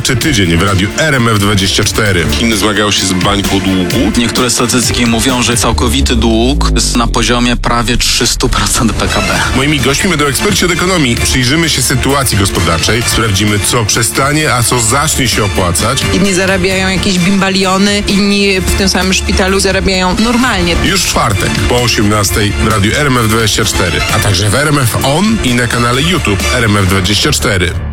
Gospodarczy Tydzień w radiu RMF24. Chiny zmagają się z bańką długu. Niektóre statystyki mówią, że całkowity dług jest na poziomie prawie 300% PKB. Moimi gośćmi będą eksperci od ekonomii. Przyjrzymy się sytuacji gospodarczej, sprawdzimy, co przestanie, a co zacznie się opłacać. Jedni zarabiają jakieś bimbaliony, inni w tym samym szpitalu zarabiają normalnie. Już w czwartek po 18 w radiu RMF24, a także w RMF On i na kanale YouTube RMF24.